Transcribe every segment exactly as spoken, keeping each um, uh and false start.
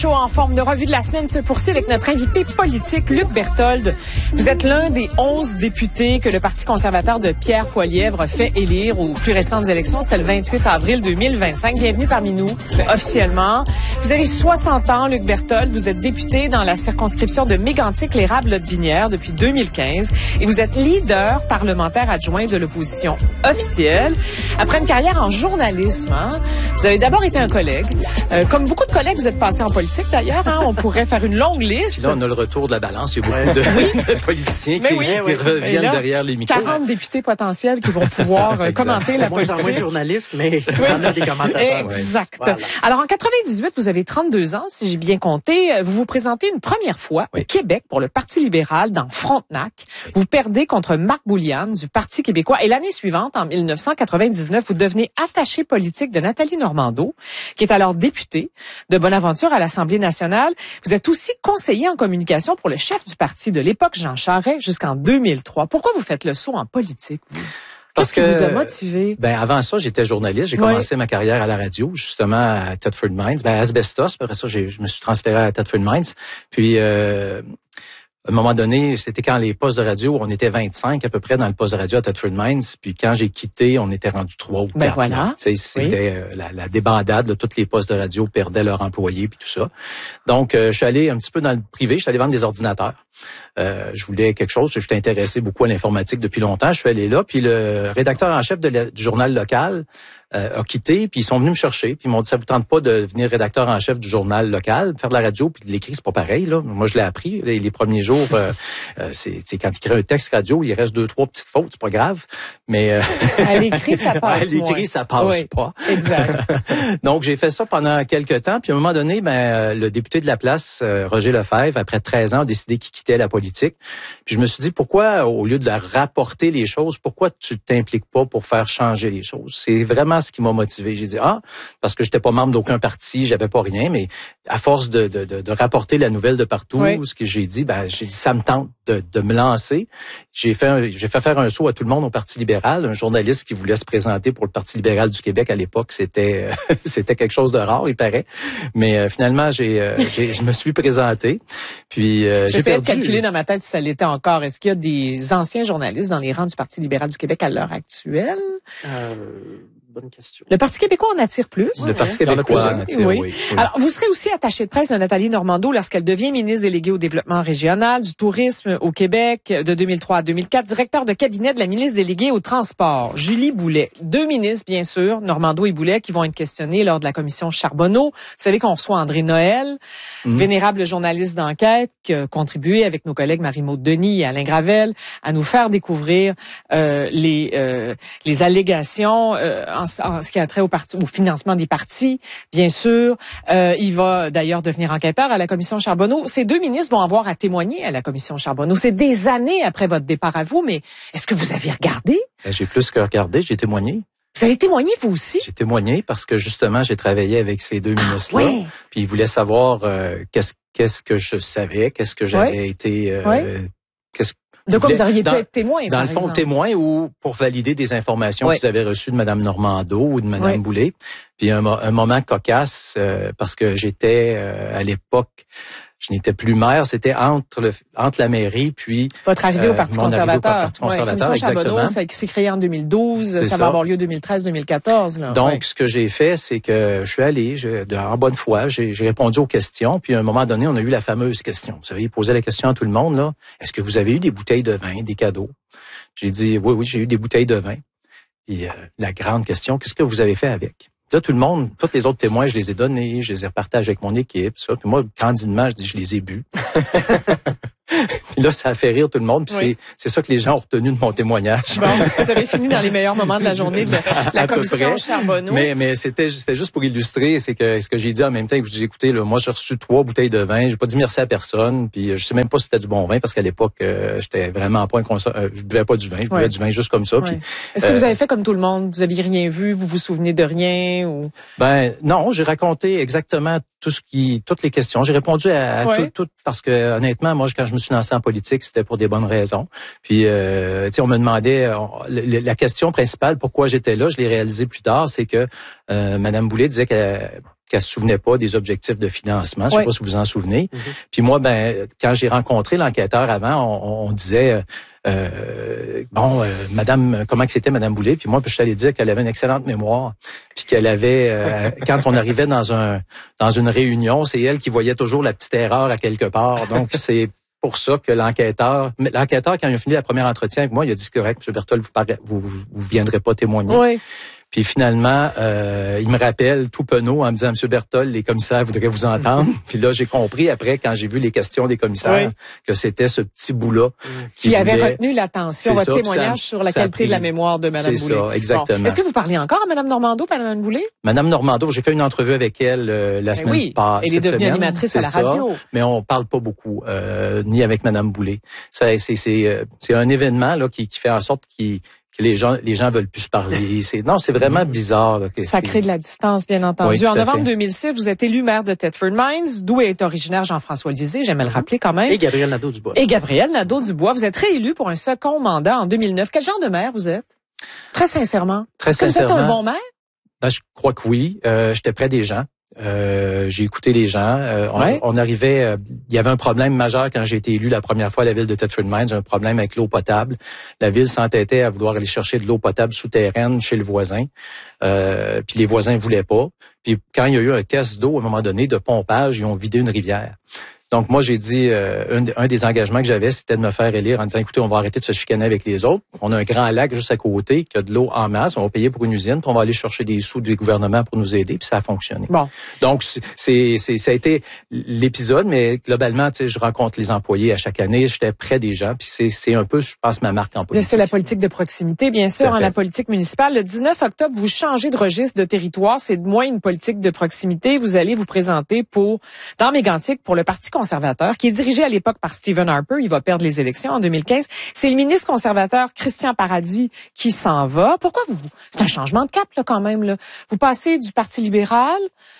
En forme de revue de la semaine se poursuit avec notre invité politique, Luc Berthold. Vous êtes l'un des onze députés que le Parti conservateur de Pierre Poilievre fait élire aux plus récentes élections. C'était le vingt-huit avril deux mille vingt-cinq. Bienvenue parmi nous, officiellement. Vous avez soixante ans, Luc Berthold. Vous êtes député dans la circonscription de Mégantic-l'Érable-Lotbinière depuis deux mille quinze. Et vous êtes leader parlementaire adjoint de l'opposition officielle. Après une carrière en journalisme, hein, vous avez d'abord été un collègue. Euh, comme beaucoup de collègues, vous êtes passé en politique. D'ailleurs, hein, on pourrait faire une longue liste. Puis là, on a le retour de la balance. Il y a beaucoup de, oui. de politiciens qui, oui, qui oui. reviennent là, derrière les micros. quarante députés potentiels qui vont pouvoir euh, commenter la politique. Moins en moins de journalistes, mais il y en a des commentateurs. Exact. Voilà. Alors, en quatre-vingt-dix-huit, vous avez trente-deux ans, si j'ai bien compté. Vous vous présentez une première fois oui. au Québec pour le Parti libéral dans Frontenac. Oui. Vous perdez contre Marc Boulian du Parti québécois. Et l'année suivante, en mille neuf cent quatre-vingt-dix-neuf, vous devenez attaché politique de Nathalie Normando, qui est alors députée de Bonaventure à l'Assemblée nationale. Vous êtes aussi conseiller en communication pour le chef du parti de l'époque, Jean Charest, jusqu'en deux mille trois. Pourquoi vous faites le saut en politique, vous? Qu'est-ce qui vous a motivé? Ben, avant ça, j'étais journaliste. J'ai oui. commencé ma carrière à la radio, justement, à Thetford Mines. Ben, Asbestos. Après ça, j'ai, je me suis transféré à Thetford Mines. Puis, euh, à un moment donné, c'était quand les postes de radio, on était vingt-cinq à peu près dans le poste de radio à Thetford Mines. Puis quand j'ai quitté, on était rendu trois ou quatre. Ben voilà. Tu sais, c'était oui. la, la débandade. Là, tous les postes de radio perdaient leurs employés puis tout ça. Donc, euh, je suis allé un petit peu dans le privé. Je suis allé vendre des ordinateurs. Euh, je voulais quelque chose. Je suis intéressé beaucoup à l'informatique depuis longtemps. Je suis allé là. Puis le rédacteur en chef de la, du journal local euh, a quitté. Puis ils sont venus me chercher. Puis ils m'ont dit, ça vous tente pas de devenir rédacteur en chef du journal local, faire de la radio puis de l'écrit, c'est pas pareil. Là. Moi, je l'ai appris. Les, les premiers jours, euh, euh, c'est, c'est quand il crée un texte radio, il reste deux, trois petites fautes. C'est pas grave. Mais euh, à l'écrit, ça passe. À l'écrit, moins. ça passe oui, pas. Exact. Donc, j'ai fait ça pendant quelques temps. Puis à un moment donné, ben le député de la place, euh, Roger Lefebvre, après treize ans, a décidé qu'il quittait la politique. Puis je me suis dit, pourquoi, au lieu de rapporter les choses, pourquoi tu t'impliques pas pour faire changer les choses? C'est vraiment ce qui m'a motivé. J'ai dit, ah, parce que j'étais pas membre d'aucun parti, j'avais pas rien, mais à force de, de, de, de rapporter la nouvelle de partout, oui. ce que j'ai dit, ben j'ai dit, ça me tente de, de me lancer. J'ai fait, un, j'ai fait faire un saut à tout le monde au Parti libéral. Un journaliste qui voulait se présenter pour le Parti libéral du Québec à l'époque, c'était c'était quelque chose de rare, il paraît. Mais euh, finalement, j'ai, euh, j'ai, je me suis présenté. Puis euh, j'ai J'essaie perdu. de calculer dans ma tête si ça l'était encore. Est-ce qu'il y a des anciens journalistes dans les rangs du Parti libéral du Québec à l'heure actuelle? Euh... Bonne question. Le Parti québécois en attire plus. Le ouais, Parti québécois en attire, oui. oui, oui. Alors, vous serez aussi attaché de presse de Nathalie Normando lorsqu'elle devient ministre déléguée au développement régional, du tourisme au Québec de deux mille trois à deux mille quatre, directeur de cabinet de la ministre déléguée au transport, Julie Boulet. Deux ministres, bien sûr, Normando et Boulet, qui vont être questionnés lors de la commission Charbonneau. Vous savez qu'on reçoit André Noël, mmh. vénérable journaliste d'enquête, qui a contribué avec nos collègues Marie-Maude Denis et Alain Gravel à nous faire découvrir euh, les, euh, les allégations euh, En, en ce qui a trait au, parti, au financement des partis, bien sûr. Euh, il va d'ailleurs devenir enquêteur à la commission Charbonneau. Ces deux ministres vont avoir à témoigner à la commission Charbonneau. C'est des années après votre départ à vous, mais est-ce que vous avez regardé? J'ai plus que regardé, j'ai témoigné. Vous avez témoigné, vous aussi? J'ai témoigné parce que, justement, j'ai travaillé avec ces deux ah, ministres-là. Oui. Puis ils voulaient savoir euh, qu'est-ce, qu'est-ce que je savais, qu'est-ce que j'avais oui. été... Euh, oui. qu'est-ce De quoi vous auriez dans, pu être témoin, Dans par le fond, exemple. témoin ou pour valider des informations oui. qu'ils avaient reçues de Mme Normando ou de Mme oui. Boulay. Puis un, un moment cocasse, euh, parce que j'étais, euh, à l'époque, je n'étais plus maire, c'était entre le, entre la mairie puis... Votre arrivée euh, au Parti conservateur. Au Parti conservateur, ouais, exactement. Charbonneau, ça s'est créé en deux mille douze, ça, ça va avoir lieu deux mille treize deux mille quatorze. Là. Donc, ouais. ce que j'ai fait, c'est que je suis allé, je, de, en bonne foi, j'ai, j'ai répondu aux questions, puis à un moment donné, on a eu la fameuse question. Vous savez, il posait la question à tout le monde, là. Est-ce que vous avez eu des bouteilles de vin, des cadeaux? J'ai dit, oui, oui, j'ai eu des bouteilles de vin. Puis euh, la grande question, qu'est-ce que vous avez fait avec? Là, tout le monde, tous les autres témoins, je les ai donnés, je les ai repartagés avec mon équipe, ça. Puis moi, candidement, je dis, je les ai bu. Puis là, ça a fait rire tout le monde. Puis oui. c'est, c'est ça que les gens ont retenu de mon témoignage. Bon, vous avez fini dans les meilleurs moments de la journée de la commission Charbonneau. Mais, mais c'était, c'était juste pour illustrer, c'est que ce que j'ai dit en même temps que je dis, écoutez, là, moi, j'ai reçu trois bouteilles de vin. J'ai pas dit merci à personne. Puis je sais même pas si c'était du bon vin parce qu'à l'époque, euh, j'étais vraiment pas un consommateur. Euh, je buvais pas du vin. Je buvais ouais. du vin juste comme ça. Ouais. Puis, est-ce que euh, vous avez fait comme tout le monde? Vous aviez rien vu? Vous vous souvenez de rien? Ou... Ben, non, j'ai raconté exactement tout ce qui, toutes les questions. J'ai répondu à, à ouais. tout, tout, parce que honnêtement, moi, quand je me suis lancé en politique, c'était pour des bonnes raisons. Puis, euh, tu sais, on me demandait on, la, la question principale, pourquoi j'étais là, je l'ai réalisé plus tard, c'est que euh, Madame Boulay disait qu'elle qu'elle se souvenait pas des objectifs de financement. Je sais oui. pas si vous vous en souvenez. Mm-hmm. Puis moi, ben, quand j'ai rencontré l'enquêteur avant, on, on disait, euh, bon, euh, Madame, comment que c'était Madame Boulay? Puis moi, je suis allé dire qu'elle avait une excellente mémoire, puis qu'elle avait, euh, quand on arrivait dans un dans une réunion, c'est elle qui voyait toujours la petite erreur à quelque part. Donc c'est pour ça que l'enquêteur, l'enquêteur quand il a fini la première entretien avec moi, il a dit c'est correct, M. Berthold, vous, parlez, vous, vous, vous viendrez pas témoigner. Oui. Puis finalement, euh, il me rappelle tout penaud en me disant, M. Berthold, les commissaires voudraient vous entendre. Puis là, j'ai compris après, quand j'ai vu les questions des commissaires, oui. que c'était ce petit bout-là qui, qui avait voulait... retenu l'attention, votre ça, témoignage ça, sur la qualité pris... de la mémoire de Mme Boulay. C'est ça, exactement. Bon. Est-ce que vous parlez encore à Mme Normando, à Mme Boulay? Mme Normando, j'ai fait une entrevue avec elle euh, la ben semaine oui. passée. Elle est devenue semaine, animatrice à la radio. Ça, mais on parle pas beaucoup, euh, ni avec Mme Boulay. Ça, c'est, c'est, euh, c'est un événement là qui, qui fait en sorte qu'il que les gens les gens veulent plus se parler. C'est non, c'est vraiment bizarre. Là, que ça crée de la distance, bien entendu. Oui, en novembre deux mille six, vous êtes élu maire de Thetford Mines, d'où est originaire Jean-François Lisée, j'aime le rappeler quand même. Et Gabriel Nadeau-Dubois. Et Gabriel Nadeau-Dubois. Vous êtes réélu pour un second mandat en deux mille neuf. Quel genre de maire vous êtes? Très sincèrement. Très sincèrement. Est-ce que vous êtes un bon maire? Ben, je crois que oui. Euh, j'étais près des gens. Euh, j'ai écouté les gens. Euh, on, ouais. on arrivait. Euh, il y avait un problème majeur quand j'ai été élu la première fois à la ville de Thetford Mines, un problème avec l'eau potable. La ville s'entêtait à vouloir aller chercher de l'eau potable souterraine chez le voisin. Euh, puis les voisins voulaient pas. Puis quand il y a eu un test d'eau à un moment donné de pompage, ils ont vidé une rivière. Donc moi j'ai dit euh, un, un des engagements que j'avais, c'était de me faire élire en disant écoutez, on va arrêter de se chicaner avec les autres. On a un grand lac juste à côté qui a de l'eau en masse. On va payer pour une usine, puis on va aller chercher des sous du gouvernement pour nous aider. Puis ça a fonctionné. Bon. Donc c'est c'est ça a été l'épisode, mais globalement, tu sais, je rencontre les employés à chaque année. J'étais près des gens, puis c'est c'est un peu, je pense, ma marque en politique. C'est la politique de proximité, bien sûr, en la politique municipale. Le dix-neuf octobre, vous changez de registre de territoire. C'est moins une politique de proximité. Vous allez vous présenter pour dans Mégantic pour le Parti conservateur, qui est dirigé à l'époque par Stephen Harper. Il va perdre les élections en deux mille quinze. C'est le ministre conservateur Christian Paradis qui s'en va. Pourquoi vous? C'est un changement de cap, là, quand même, là. Vous passez du Parti libéral,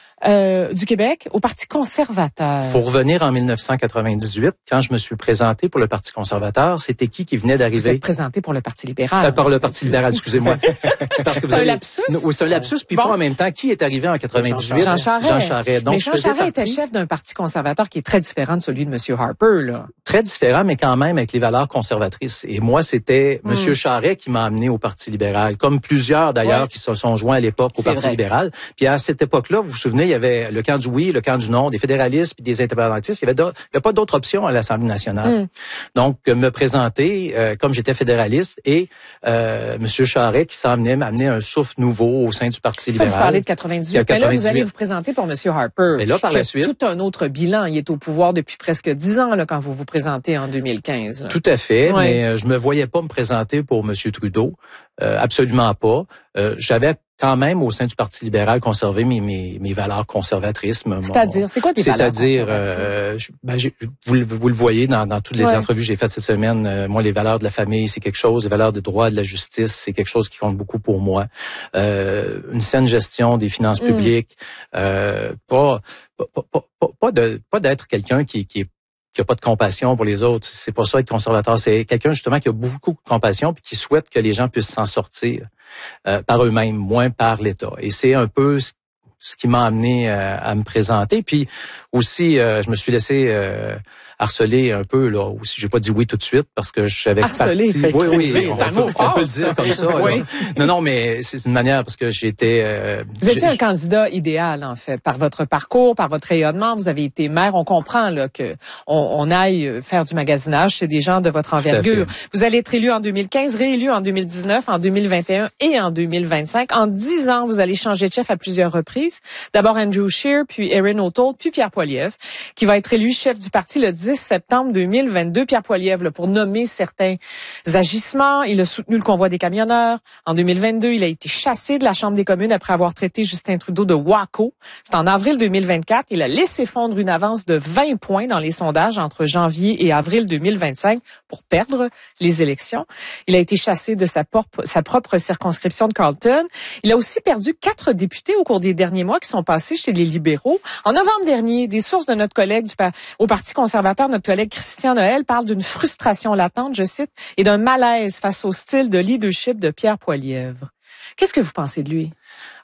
Euh, du Québec au Parti conservateur. Faut revenir en dix-neuf cent quatre-vingt-dix-huit, quand je me suis présenté pour le Parti conservateur, c'était qui qui venait d'arriver? Vous êtes présenté pour le Parti libéral. Euh, par le Parti libéral, excusez-moi. C'est parce que vous c'est avez... un lapsus? Oui, c'est un lapsus, puis bon. Pas en même temps. Qui est arrivé en quatre-vingt-dix-huit? Jean Charest. Jean Charest. Donc, mais Jean Charest était chef d'un Parti conservateur qui est très différent de celui de M. Harper, là. Très différent, mais quand même avec les valeurs conservatrices. Et moi, c'était mm. M. Charest qui m'a amené au Parti libéral, comme plusieurs d'ailleurs ouais. qui se sont joints à l'époque au c'est Parti vrai. libéral. Puis à cette époque-là, vous vous souvenez, il y avait le camp du oui, le camp du non, des fédéralistes puis des indépendantistes. Il y avait, il y avait pas d'autre option à l'Assemblée nationale. Mm. Donc, me présenter euh, comme j'étais fédéraliste et euh, M. Charest qui s'emmenait m'amener un souffle nouveau au sein du Parti Ça, libéral. Vous parlez de quatre-vingt-dix-huit. Mais là, vous allez vous présenter pour M. Harper. Mais là, par la suite, tout un autre bilan. Il est au pouvoir depuis presque dix ans là, quand vous vous présentez en deux mille quinze. Là. Tout à fait, ouais. mais euh, je me voyais pas me présenter pour M. Trudeau. Euh, absolument pas. Euh, j'avais quand même au sein du Parti libéral conservé mes mes, mes valeurs conservatrices. C'est-à-dire, c'est quoi tes valeurs C'est-à-dire, euh, ben, vous, vous le voyez dans, dans toutes les ouais. entrevues que j'ai faites cette semaine. Euh, moi, les valeurs de la famille, c'est quelque chose. Les valeurs de droit, de la justice, c'est quelque chose qui compte beaucoup pour moi. Euh, une saine gestion des finances mm. publiques. Euh, pas, pas, pas, pas, pas de pas d'être quelqu'un qui, qui est qui a pas de compassion pour les autres. C'est pas ça être conservateur. C'est quelqu'un justement qui a beaucoup de compassion puis qui souhaite que les gens puissent s'en sortir euh, par eux-mêmes, moins par l'État. Et c'est un peu ce, ce qui m'a amené euh, à me présenter. Puis aussi, euh, je me suis laissé euh, harceler un peu là. Aussi, j'ai pas dit oui tout de suite parce que je savais harceler, parti. Oui, oui, c'est on, un mot peut, fort, on peut le dire comme ça. Oui. Non, non, mais c'est une manière parce que j'étais. Euh, vous étiez un candidat idéal en fait, par votre parcours, par votre rayonnement. Vous avez été maire. On comprend là que on, on aille faire du magasinage chez des gens de votre envergure. Vous allez être élu en deux mille quinze, réélu en deux mille dix-neuf, en deux mille vingt et un et en deux mille vingt-cinq. En dix ans, vous allez changer de chef à plusieurs reprises. D'abord Andrew Scheer, puis Erin O'Toole, puis Pierre Poilievre, qui va être élu chef du parti le dix septembre deux mille vingt-deux. Pierre Poilievre, là, pour nommer certains agissements, il a soutenu le convoi des camionneurs. En deux mille vingt-deux, il a été chassé de la Chambre des communes après avoir traité Justin Trudeau de wacko. C'est en avril deux mille vingt-quatre. Il a laissé fondre une avance de vingt points dans les sondages entre janvier et avril deux mille vingt-cinq pour perdre les élections. Il a été chassé de sa, propre, sa propre circonscription de Carleton. Il a aussi perdu quatre députés au cours des derniers mois qui sont passés chez les libéraux. En novembre dernier, des sources de notre collègue du, au Parti conservateur, notre collègue Christian Noël, parle d'une frustration latente, je cite, et d'un malaise face au style de leadership de Pierre Poilievre. Qu'est-ce que vous pensez de lui?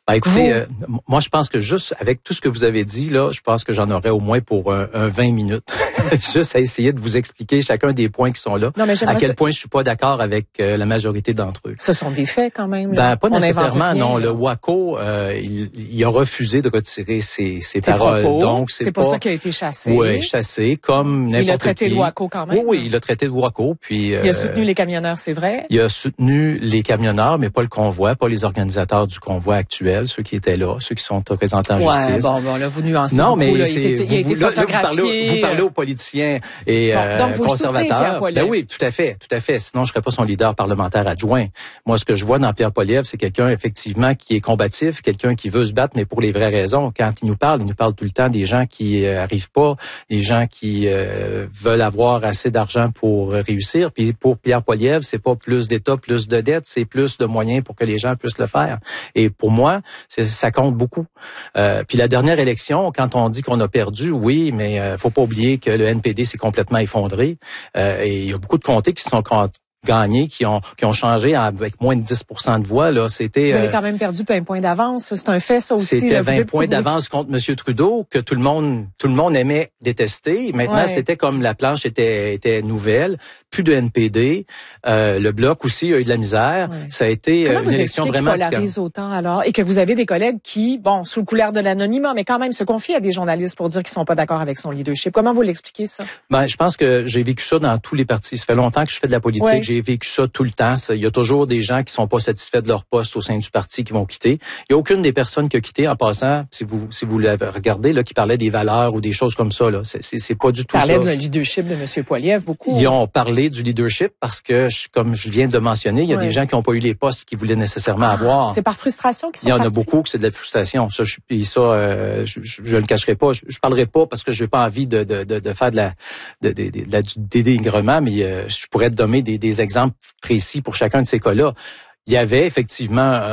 Ben, écoutez, euh, moi, je pense que juste avec tout ce que vous avez dit, là, je pense que j'en aurais au moins pour un, un vingt minutes. Juste à essayer de vous expliquer chacun des points qui sont là. Non, mais à quel ça... point je suis pas d'accord avec euh, la majorité d'entre eux. Ce sont des faits quand même. Là. Ben, pas On nécessairement, rien, non. là. Le WACO, euh, il, il a refusé de retirer ses, ses paroles. Propos. Donc, c'est, c'est pas pour ça qu'il a été chassé. Oui, chassé, comme n'importe qui. Il a traité qui. de WACO quand même. Oui, oui, il a traité de WACO. Puis, il euh, a soutenu les camionneurs, c'est vrai. Il a soutenu les camionneurs, mais pas le convoi, pas les organisateurs du convoi actuel, ceux qui étaient là, ceux qui sont représentés en ouais, justice. Bon, bon, là, vous nuancez non, beaucoup, mais là. c'est, Il a été, il a été vous, là, photographié. Là, vous, parlez, vous parlez aux politiciens et bon, euh, donc vous conservateurs. Le ben oui, tout à fait, tout à fait. Sinon, je serais pas son leader parlementaire adjoint. Moi, ce que je vois dans Pierre Poilievre, c'est quelqu'un effectivement qui est combatif, quelqu'un qui veut se battre, mais pour les vraies raisons. Quand il nous parle, il nous parle tout le temps des gens qui euh, arrivent pas, des gens qui euh, veulent avoir assez d'argent pour réussir. Puis pour Pierre Poilievre, c'est pas plus d'État, plus de dettes, c'est plus de moyens pour que les gens puissent le faire. Et pour moi, c'est, ça compte beaucoup. Euh, puis la dernière élection, quand on dit qu'on a perdu, oui, mais euh, faut pas oublier que le N P D s'est complètement effondré. Euh, et il y a beaucoup de comtés qui sont gagnés, qui ont qui ont changé avec moins de dix pour cent de voix. Là, c'était. Vous avez quand même perdu un point d'avance. C'est un fait, ça aussi. C'était là, vingt points vous... d'avance contre M. Trudeau que tout le monde tout le monde aimait détester. Maintenant, ouais. C'était comme la planche était était nouvelle. Plus de N P D. Euh, le Bloc aussi a eu de la misère. Ouais. Ça a été Comment une vous élection vraiment qui polarise autant alors, et que vous avez des collègues qui, bon, sous le couvert de l'anonymat, mais quand même se confient à des journalistes pour dire qu'ils sont pas d'accord avec son leadership. Comment vous l'expliquez ça? Ben, je pense que j'ai vécu ça dans tous les partis. Ça fait longtemps que je fais de la politique. Ouais. J'ai vécu ça tout le temps. Il y a toujours des gens qui sont pas satisfaits de leur poste au sein du parti qui vont quitter. Il y a aucune des personnes qui a quitté en passant, si vous si vous l'avez regardé, là, qui parlait des valeurs ou des choses comme ça. Là, c'est c'est, c'est pas du tout ça. Ils parlaient du leadership de M. Poilievre beaucoup. Ils ont parlé du leadership parce que, comme je viens de mentionner, il y a ouais. des gens qui n'ont pas eu les postes qu'ils voulaient nécessairement ah, avoir. C'est par frustration qu'ils sont Il y en partis. a beaucoup que c'est de la frustration. Ça, je, ça, euh, je, je, je le cacherai pas. Je, je parlerai pas parce que j'ai pas envie de, de, de, de faire de la, de, de, de, de la, du dénigrement, mais euh, je pourrais te donner des, des exemples précis pour chacun de ces cas-là. Il y avait effectivement, euh,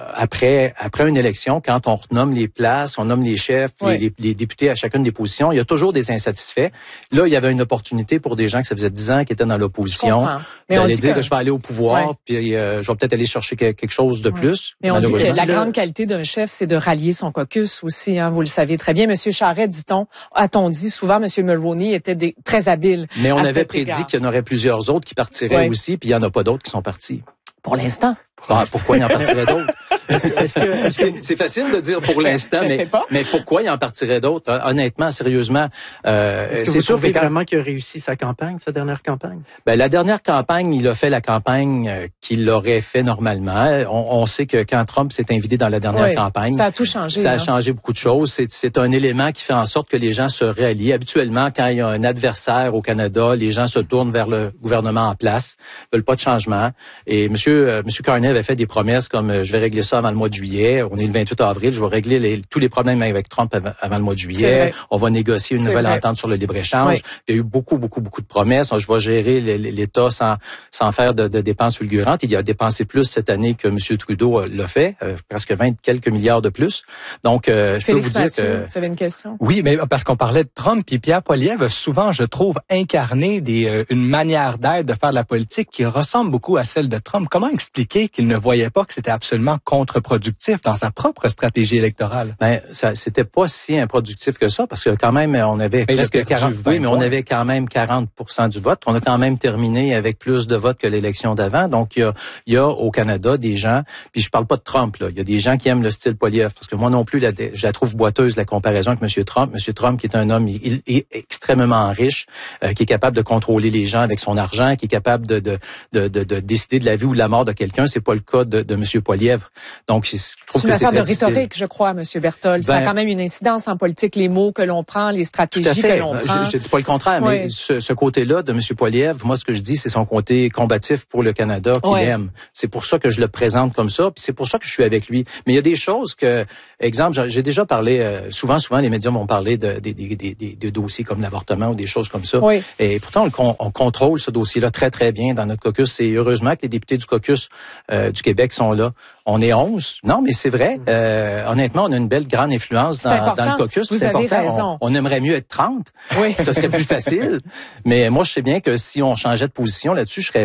après après une élection, quand on renomme les places, on nomme les chefs, oui. les, les députés à chacune des positions, il y a toujours des insatisfaits. Là, il y avait une opportunité pour des gens que ça faisait dix ans qui étaient dans l'opposition, d'aller dire que... que je vais aller au pouvoir, ouais. puis euh, je vais peut-être aller chercher quelque chose de ouais. plus. Mais on dit que la grande qualité d'un chef, c'est de rallier son caucus aussi. Hein, vous le savez très bien. Monsieur Charest, dit-on, a-t-on dit souvent, Monsieur Mulroney était des, très habile. Mais on avait prédit qu'il y en aurait plusieurs autres qui partiraient ouais. aussi, puis il y en a pas d'autres qui sont partis. Pour l'instant. Ah, pourquoi il en partirait d'autres? Est-ce que, est-ce que... C'est, c'est facile de dire pour l'instant, mais, mais pourquoi il en partirait d'autres? Honnêtement, sérieusement, euh, est-ce que c'est vous sûr trouvez que quand... vraiment qu'il a réussi sa campagne, sa dernière campagne? Ben, la dernière campagne, il a fait la campagne euh, qu'il aurait fait normalement. On, on sait que quand Trump s'est invité dans la dernière oui, campagne, ça a tout changé. Ça hein? a changé beaucoup de choses. C'est, c'est un élément qui fait en sorte que les gens se rallient. Habituellement, quand il y a un adversaire au Canada, les gens se tournent vers le gouvernement en place, veulent pas de changement. Et Monsieur, euh, Monsieur Carney avait fait des promesses comme euh, je vais régler ça avant le mois de juillet. On est le vingt-huit avril, je vais régler les, tous les problèmes avec Trump avant, avant le mois de juillet. On va négocier une c'est nouvelle vrai. entente sur le libre-échange. Oui. Il y a eu beaucoup, beaucoup, beaucoup de promesses. Je vais gérer l'État sans, sans faire de, de dépenses fulgurantes. Il a dépensé plus cette année que M. Trudeau l'a fait, euh, presque vingt quelques milliards de plus. Donc, euh, je Félix peux vous Mathieu, dire que... vous avez une question? Oui, mais parce qu'on parlait de Trump, puis Pierre Poilievre a souvent, je trouve, incarné des, euh, une manière d'être, de faire de la politique qui ressemble beaucoup à celle de Trump. Comment expliquer qu'il ne voyait pas que c'était absolument contre-productif dans sa propre stratégie électorale? Ben, ça, c'était pas si improductif que ça, parce que quand même, on avait mais presque quarante, oui, mais on avait quand même quarante pour cent du vote. On a quand même terminé avec plus de votes que l'élection d'avant. Donc, il y a, il y a au Canada des gens, puis je parle pas de Trump, là. Il y a des gens qui aiment le style Poilievre, parce que moi non plus, la, je la trouve boiteuse, la comparaison avec M. Trump. M. Trump, qui est un homme, il, il est extrêmement riche, euh, qui est capable de contrôler les gens avec son argent, qui est capable de, de, de, de, de décider de la vie ou de la mort de quelqu'un. C'est pas le cas de, de M. Poilievre. Donc, je trouve c'est que une c'est affaire de difficile. rhétorique, je crois, M. Berthold. Ben, ça a quand même une incidence en politique, les mots que l'on prend, les stratégies que l'on prend. Je, je dis pas le contraire, oui. mais ce, ce côté-là de M. Poilievre, moi, ce que je dis, c'est son côté combatif pour le Canada qu'il oui. aime. C'est pour ça que je le présente comme ça, puis c'est pour ça que je suis avec lui. Mais il y a des choses que, exemple, j'ai déjà parlé, euh, souvent, souvent, les médias vont parler de, de, de, de, de, de dossiers comme l'avortement ou des choses comme ça. Oui. Et pourtant, on, on contrôle ce dossier-là très, très bien dans notre caucus. C'est heureusement que les députés du caucus euh, du Québec sont là. On est onze. Non, mais c'est vrai. Euh, honnêtement, on a une belle grande influence dans, dans le caucus. Vous c'est avez important. raison. On, on aimerait mieux être trente. Oui. Ça serait plus facile. Mais moi, je sais bien que si on changeait de position là-dessus, je serais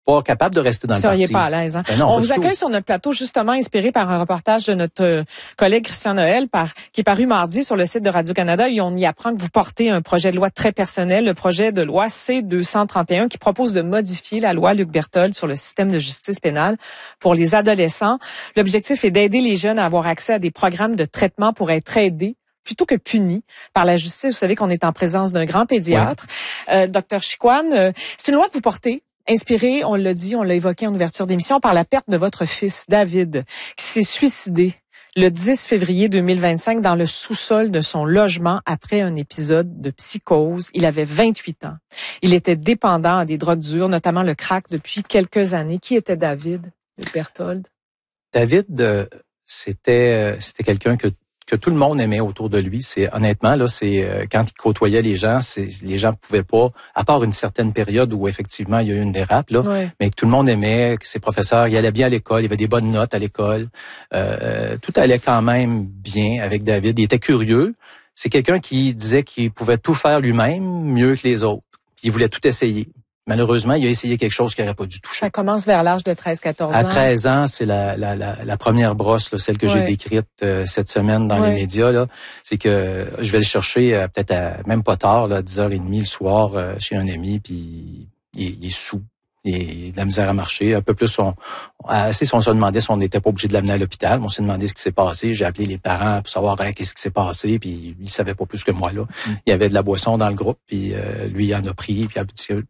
pas capable de rester dans vous le parti. Vous seriez pas à l'aise. Hein? Ben non, on pas vous accueille tout. Sur notre plateau justement inspiré par un reportage de notre euh, collègue Christian Noël par, qui est paru mardi sur le site de Radio-Canada. Et on y apprend que vous portez un projet de loi très personnel, le projet de loi C deux cent trente et un qui propose de modifier la loi Luc Berthold sur le système de justice pénale pour les adolescents. L'objectif est d'aider les jeunes à avoir accès à des programmes de traitement pour être aidés plutôt que punis par la justice. Vous savez qu'on est en présence d'un grand pédiatre. Ouais. Euh, docteur Chicoine, euh, c'est une loi que vous portez. Inspiré, on l'a dit, on l'a évoqué en ouverture d'émission, par la perte de votre fils, David, qui s'est suicidé le dix février deux mille vingt-cinq dans le sous-sol de son logement après un épisode de psychose. Il avait vingt-huit ans. Il était dépendant à des drogues dures, notamment le crack, depuis quelques années. Qui était David Berthold? David, euh, c'était, c'était quelqu'un que que tout le monde aimait autour de lui. C'est honnêtement là, c'est euh, quand il côtoyait les gens, c'est les gens pouvaient pas, à part une certaine période où effectivement il y a eu une dérape là, ouais. mais que tout le monde aimait, que ses professeurs, il allait bien à l'école, il avait des bonnes notes à l'école, euh, tout allait quand même bien avec David. Il était curieux. C'est quelqu'un qui disait qu'il pouvait tout faire lui-même mieux que les autres. Puis il voulait tout essayer. Malheureusement, il a essayé quelque chose qu'il n'aurait pas dû toucher. Ça commence vers l'âge de treize quatorze ans. À treize ans, c'est la, la, la, la première brosse, là, celle que ouais. j'ai décrite euh, cette semaine dans ouais. les médias. Là, c'est que je vais le chercher euh, peut-être à, même pas tard, là, dix heures trente le soir, euh, chez un ami, puis il, il est sous. Il a de la misère à marcher. Un peu plus, on, assez, si on se demandait si on n'était pas obligé de l'amener à l'hôpital. On s'est demandé ce qui s'est passé. J'ai appelé les parents pour savoir hein, qu'est-ce qui s'est passé. Puis ils savaient pas plus que moi là. Mm. Il y avait de la boisson dans le groupe. Puis euh, lui, il en a pris. Puis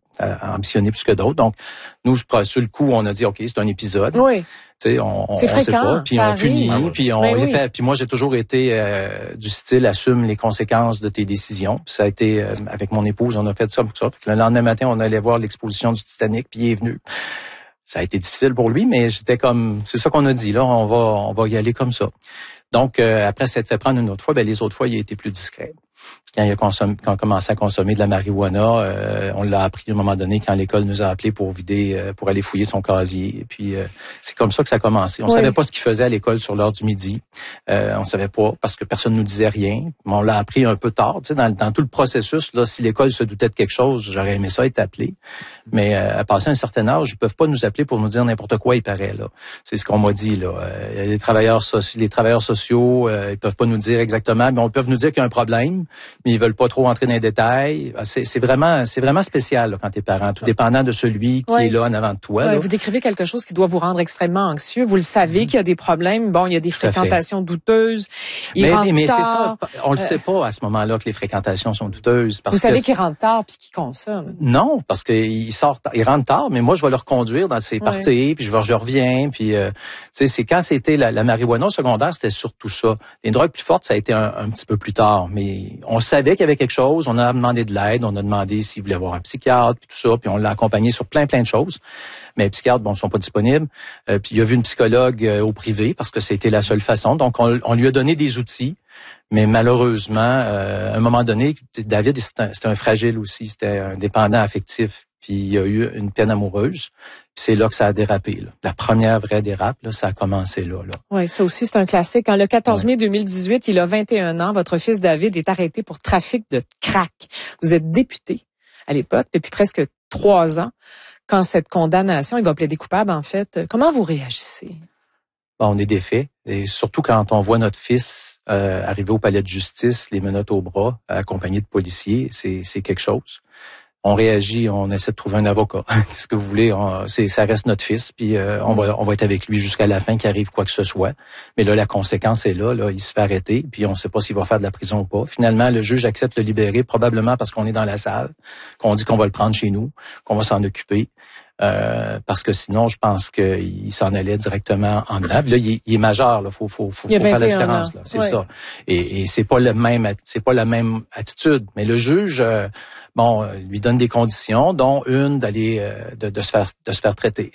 a ambitionné plus que d'autres. Donc nous, sur le coup, on a dit ok, c'est un épisode. Oui. Tu sais, on, on, c'est on sait pas. Puis on punit. Ah, puis on ben les oui. fait. Puis moi, j'ai toujours été euh, du style assume les conséquences de tes décisions. Puis ça a été euh, avec mon épouse, on a fait ça pour ça. Fait que le lendemain matin, on allait voir l'exposition du Titanic. Puis il est venu. Ça a été difficile pour lui, mais j'étais comme, c'est ça qu'on a dit là, on va, on va y aller comme ça. Donc euh, après s'être fait prendre une autre fois, ben les autres fois il a été plus discret. Quand il a, consommé, quand il a commencé à consommer de la marijuana, euh, on l'a appris à un moment donné quand l'école nous a appelés pour vider, euh, pour aller fouiller son casier. Et puis euh, c'est comme ça que ça a commencé. On oui. savait pas ce qu'il faisait à l'école sur l'heure du midi. Euh, on savait pas parce que personne nous disait rien. Mais on l'a appris un peu tard. Tu sais, dans, dans tout le processus, là, si l'école se doutait de quelque chose, j'aurais aimé ça être appelé. Mais euh, à passer un certain âge, ils peuvent pas nous appeler pour nous dire n'importe quoi. Il paraît là. C'est ce qu'on m'a dit là. Euh, les travailleurs sociaux, les travailleurs sociaux, euh, ils peuvent pas nous dire exactement, mais ils peuvent nous dire qu'il y a un problème. Mais ils veulent pas trop entrer dans les détails. C'est, c'est vraiment, c'est vraiment spécial là, quand t'es parent, tout dépendant de celui qui oui. est là en avant de toi. Oui, là. Vous décrivez quelque chose qui doit vous rendre extrêmement anxieux. Vous le savez mmh. qu'il y a des problèmes. Bon, il y a des tout fréquentations douteuses. Il mais rentre mais tard. c'est ça. On le euh, sait pas à ce moment-là que les fréquentations sont douteuses. Parce vous savez que qu'il rentre tard puis qu'il consomme. Non, parce qu'il sort, il rentre tard. Mais moi, je vais le reconduire dans ses parties, oui. puis je vais, je reviens. Puis, euh, tu sais, c'est quand c'était la, la marijuana au secondaire, c'était surtout ça. Les drogues plus fortes, ça a été un, un petit peu plus tard. Mais on savait qu'il y avait quelque chose. On a demandé de l'aide. On a demandé s'il voulait voir un psychiatre, puis tout ça. Puis on l'a accompagné sur plein, plein de choses. Mais les psychiatres, bon, sont pas disponibles. Euh, puis il a vu une psychologue euh, au privé parce que c'était la seule façon. Donc, on, on lui a donné des outils. Mais malheureusement, euh, à un moment donné, David, c'était un, c'était un fragile aussi. C'était un dépendant affectif. Puis il y a eu une peine amoureuse. Puis c'est là que ça a dérapé. Là. La première vraie dérape, là, ça a commencé là. là. Oui, ça aussi, c'est un classique. En le quatorze mai deux mille dix-huit, il a vingt et un ans. Votre fils David est arrêté pour trafic de crack. Vous êtes député à l'époque, depuis presque trois ans. Quand cette condamnation, il va plaider coupable, en fait, comment vous réagissez? Bon, on est défait. Et surtout quand on voit notre fils euh, arriver au palais de justice, les menottes au bras, accompagné de policiers, c'est, c'est quelque chose. On réagit, on essaie de trouver un avocat. Qu'est-ce que vous voulez? On, c'est, ça reste notre fils, puis euh, on va, on va être avec lui jusqu'à la fin, qu'il arrive quoi que ce soit. Mais là, la conséquence est là. Là, il se fait arrêter, puis on ne sait pas s'il va faire de la prison ou pas. Finalement, le juge accepte de le libérer, probablement parce qu'on est dans la salle, qu'on dit qu'on va le prendre chez nous, qu'on va s'en occuper. Euh, parce que sinon, je pense qu'il s'en allait directement en dedans. Là, il est, il est majeur. Là, faut, faut, faut, faut faire la différence. Là, c'est ouais. ça. Et, et c'est pas le même, c'est pas la même attitude. Mais le juge, euh, bon, lui donne des conditions, dont une d'aller, euh, de, de se faire, de se faire traiter.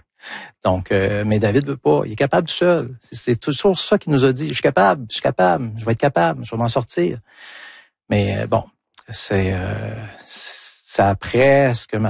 Donc, euh, mais David veut pas. Il est capable tout seul. C'est, c'est toujours ça qu'il nous a dit. Je suis capable, je suis capable, je vais être capable, je vais m'en sortir. Mais euh, bon, c'est, euh, c'est ça a presque